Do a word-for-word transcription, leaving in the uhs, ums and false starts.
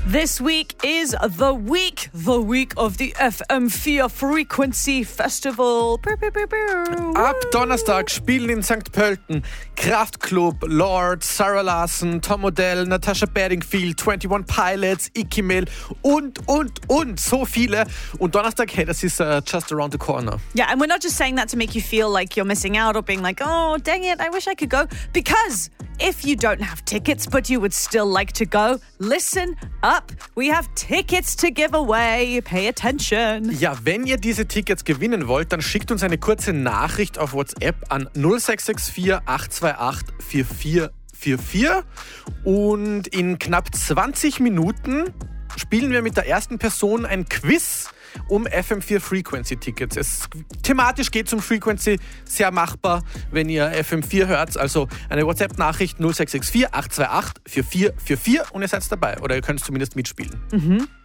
This week is the week, the week of the F M vier Frequency Festival. Ab Donnerstag spielen in Sankt Pölten Kraftklub, Lord, Sarah Larson, Tom Odell, Natasha Bedingfield, einundzwanzig Pilots, Ikimel und, und, und so viele. Und Donnerstag, hey, das ist uh, just around the corner. Yeah, and we're not just saying that to make you feel like you're missing out or being like, oh, dang it, I wish I could go. Because if you don't have tickets, but you would still like to go, listen up. We have tickets to give away. Pay attention. Ja, wenn ihr diese Tickets gewinnen wollt, dann schickt uns eine kurze Nachricht auf WhatsApp an null sechs sechs vier, acht zwei acht, vier vier vier vier. Und in knapp zwanzig Minuten spielen wir mit der ersten Person ein Quiz um F M vier Frequency Tickets. Es, thematisch geht es um Frequency, sehr machbar, wenn ihr F M vier hört. Also eine WhatsApp-Nachricht null sechs sechs vier, acht zwei acht, vier vier vier vier und ihr seid dabei. Oder ihr könnt zumindest mitspielen. Mhm.